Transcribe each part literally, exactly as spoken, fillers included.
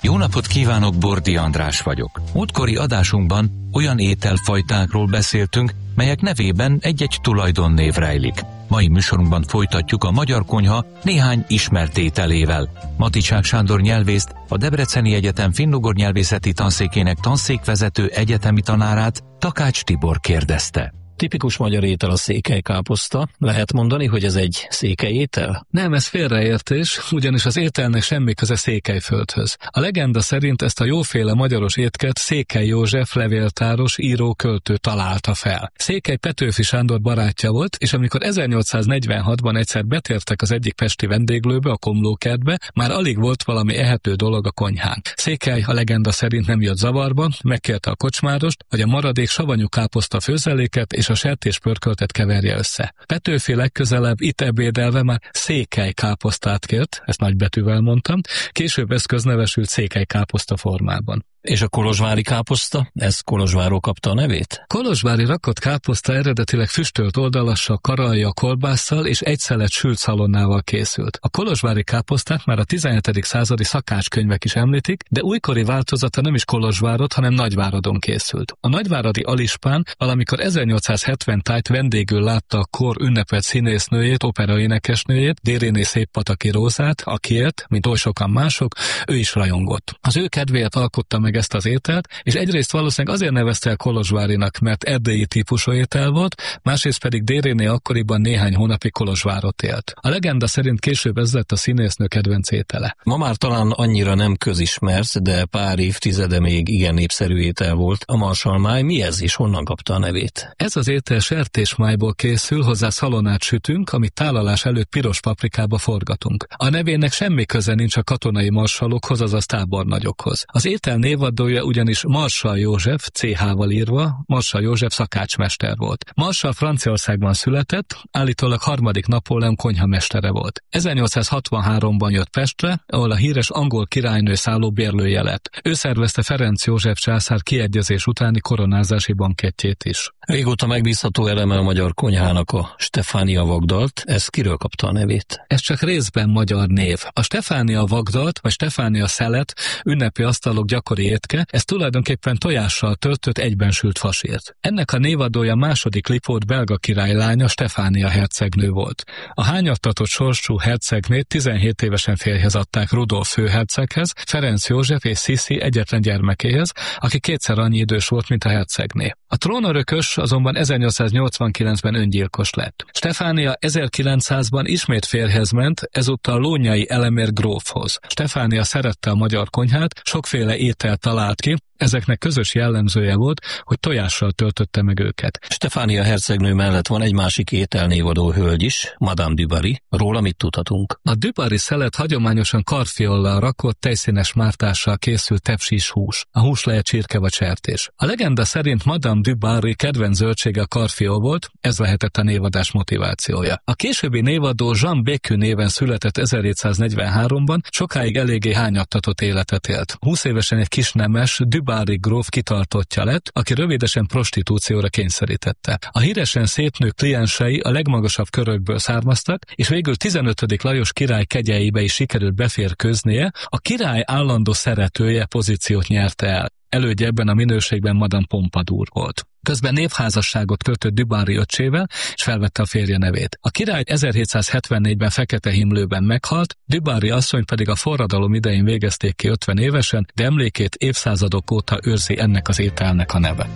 Jó napot kívánok, Bordi András vagyok. Múltkori adásunkban olyan ételfajtákról beszéltünk, melyek nevében egy-egy tulajdonnév rejlik. Mai műsorunkban folytatjuk a Magyar Konyha néhány ismert ételével. Maticsák Sándor nyelvészt, a Debreceni Egyetem finnugor nyelvészeti tanszékének tanszékvezető egyetemi tanárát, Takács Tibor kérdezte. Tipikus magyar étel a székelykáposzta. Lehet mondani, hogy ez egy székelyétel? Nem, ez félreértés, ugyanis az ételnek semmi köze Székelyföldhöz. A legenda szerint ezt a jóféle magyaros étket Székely József levéltáros, író, költő találta fel. Székely Petőfi Sándor barátja volt, és amikor ezernyolcszáznegyvenhatban egyszer betértek az egyik pesti vendéglőbe, a Komlókertbe, már alig volt valami ehető dolog a konyhán. Székely a legenda szerint nem jött zavarba, megkérte a kocsmárost, hogy a maradék savanyú káposzta főzeléket és a sertéspörköltet keverje össze. Petőfi legközelebb itt ebédelve már székelykáposztát kért, ezt nagybetűvel mondtam, később ez köznevesült székelykáposzta formában. És a kolozsvári káposzta? Ez Kolozsvárról kapta a nevét? Kolozsvári rakott káposzta eredetileg füstölt oldalassal, karalja, kolbásszal és egy szelet sült szalonnával készült. A kolozsvári káposztát már a tizenhetedik századi szakácskönyvek is említik, de újkori változata nem is Kolozsvárod, hanem Nagyváradon készült. A nagyváradi Alispán valamikor ezernyolcszázhetven tájt vendégül látta a kor ünnepelt színésznőjét, operaénekesnőjét, Déréné Széppataki Rózát, akiért, mint oly sokan mások, ő is rajongott. Az ő kedvéért alkotta meg ezt az ételt, és egyrészt valószínűleg azért nevezte el Kolozsvárinak, mert erdélyi típusú étel volt, másrészt pedig Déréné akkoriban néhány hónapig Kolozsvárot élt. A legenda szerint később ez lett a színésznő kedvenc étele. Ma már talán annyira nem közismert, de pár évtizede még igen népszerű étel volt. A marsalmáj mi ez, és honnan kapta a nevét? Ez az étel sertésmájból készül, hozzá szalonnát sütünk, amit tálalás előtt piros paprikába forgatunk. A nevének semmi köze nincs a katonai marsalokhoz, azaz tábornagyokhoz. Az étel névadója ugyanis Marshall József, cé há-val írva, Marshall József szakácsmester volt. Marshall Franciaországban született, állítólag harmadik Napóleon konyhamestere volt. ezernyolcszázhatvanháromban jött Pestre, ahol a híres angol királynő szállóbérlője lett. Ő szervezte Ferenc József császár kiegyezés utáni koronázási bankettjét is. Régóta megbízható eleme a magyar konyhának a Stefánia Vagdalt. Ez kiről kapta a nevét? Ez csak részben magyar név. A Stefánia Vagdalt, vagy Stefánia szelet, ünnepi asztalok gyakori étke, ez tulajdonképpen tojással töltött egybensült fasírt. Ennek a névadója második Lipót belga királylánya, Stefánia hercegnő volt. A hányattatott sorsú hercegnét tizenhét évesen férjhez adták Rudolf főherceghez, Ferenc József és Sziszi egyetlen gyermekéhez, aki kétszer annyi idős volt, mint a hercegné. A trónörökös azonban ezernyolcszáznyolcvankilencben öngyilkos lett. Stefánia ezerkilencszázban ismét férjhez ment, ezúttal Lónyai Elemér grófhoz. Stefánia szerette a magyar konyhát, sokféle ételt talált ki, ezeknek közös jellemzője volt, hogy tojással töltötte meg őket. Stefánia hercegnő mellett van egy másik ételnévadó hölgy is, Madame du Barry. Róla mit tudhatunk? A du Barry szelet hagyományosan karfiollal rakott, tejszínes mártással készült tepsis hús. A hús lehet csirke vagy sertés. A legenda szerint Madame du Barry kedvenc zöldsége a karfiol volt, ez lehetett a névadás motivációja. A későbbi névadó Jean Bécu néven született ezerhétszáznegyvenháromban, sokáig eléggé hányattatott életet élt. húsz évesen egy kisnemes du Barry gróf kitartottja lett, aki rövidesen prostitúcióra kényszerítette. A híresen szépnő kliensei a legmagasabb körökből származtak, és végül tizenötödik Lajos király kegyeibe is sikerült beférkőznie, a király állandó szeretője pozíciót nyerte el. Elődje ebben a minőségben Madame Pompadour volt. Közben névházasságot kötött du Barry öccsével, és felvette a férje nevét. A király ezerhétszázhetvennégyben Fekete Himlőben meghalt, du Barry asszony pedig a forradalom idején végezték ki ötven évesen, de emlékét évszázadok óta őrzi ennek az ételnek a neve.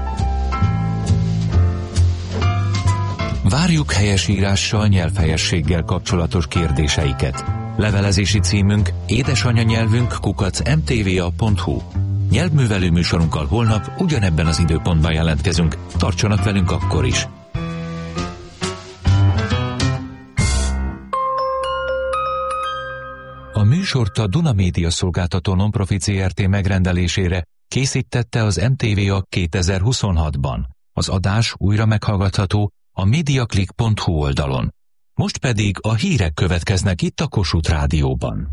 Várjuk helyesírással, nyelvhelyességgel kapcsolatos kérdéseiket. Levelezési címünk édesanyanyelvünk kukac em té vé a pont hú. Nyelvművelő műsorunkkal holnap ugyanebben az időpontban jelentkezünk. Tartsanak velünk akkor is! A műsort a Duna Média Szolgáltató Nonprofit zé er té megrendelésére készítette az em té vé a kétezer-huszonhatban. Az adás újra meghallgatható a mediaclick pont hú oldalon. Most pedig a hírek következnek itt a Kossuth Rádióban.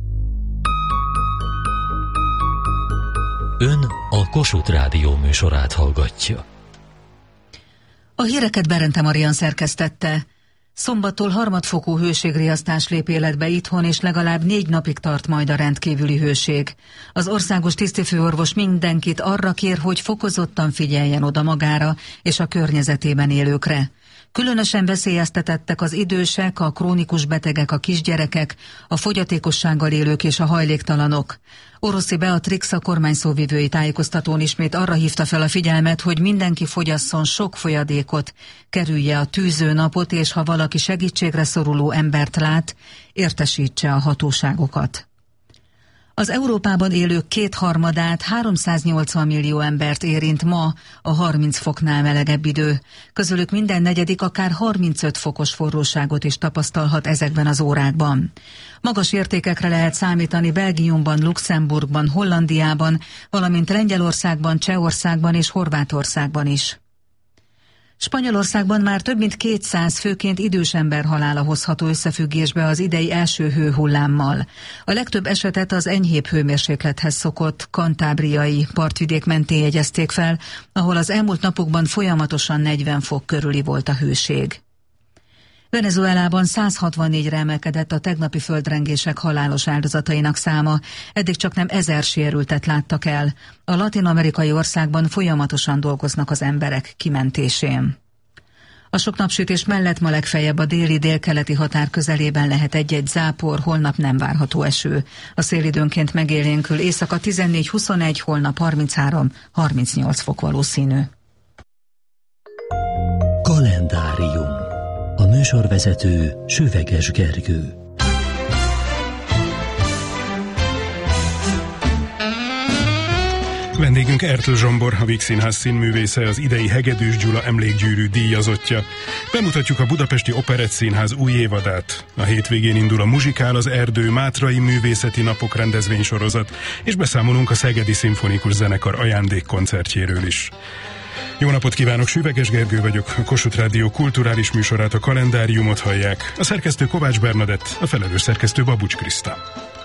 Ön a Kossuth Rádió műsorát hallgatja. A híreket Berente Marian szerkesztette. Szombattól harmadfokú hőségriasztás lép életbe itthon, és legalább négy napig tart majd a rendkívüli hőség. Az országos tisztifőorvos mindenkit arra kér, hogy fokozottan figyeljen oda magára és a környezetében élőkre. Különösen veszélyeztetettek az idősek, a krónikus betegek, a kisgyerekek, a fogyatékossággal élők és a hajléktalanok. Oroszi Beatrix, a kormányszóvivői tájékoztatón ismét arra hívta fel a figyelmet, hogy mindenki fogyasszon sok folyadékot, kerülje a tűző napot, és ha valaki segítségre szoruló embert lát, értesítse a hatóságokat. Az Európában élők kétharmadát, háromszáznyolcvan millió embert érint ma a harminc foknál melegebb idő. Közülük minden negyedik akár harmincöt fokos forróságot is tapasztalhat ezekben az órákban. Magas értékekre lehet számítani Belgiumban, Luxemburgban, Hollandiában, valamint Lengyelországban, Csehországban és Horvátországban is. Spanyolországban már több mint kétszáz főként idős ember halála hozható összefüggésbe az idei első hőhullámmal. A legtöbb esetet az enyhébb hőmérséklethez szokott kantábriai partvidék mentén jegyezték fel, ahol az elmúlt napokban folyamatosan negyven fok körüli volt a hőség. Venezuelában száz hatvannégyre emelkedett a tegnapi földrengések halálos áldozatainak száma, eddig csak nem ezer sérültet láttak el. A latin-amerikai országban folyamatosan dolgoznak az emberek kimentésén. A sok napsütés mellett ma legfeljebb a déli-délkeleti határ közelében lehet egy-egy zápor, holnap nem várható eső. A szél időnként megélénkül, éjszaka tizennégy huszonegy, holnap harminchárom harmincnyolc fok valószínű. Kalendárium. A műsorvezető Süveges Gergő. Vendégünk Ertl Zsombor, a Víg Színház színművésze, az idei Hegedűs Gyula emlékgyűrű díjazottja. Bemutatjuk a Budapesti Operett Színház új évadát. A hétvégén indul a Muzsikál az Erdő Mátrai Művészeti Napok rendezvénysorozat, és beszámolunk a Szegedi Szimfonikus Zenekar ajándékkoncertjéről is. Jó napot kívánok, Süveges Gergő vagyok, a Kossuth Rádió kulturális műsorát, a Kalendáriumot hallják. A szerkesztő Kovács Bernadett, a felelős szerkesztő Babucs Kriszta.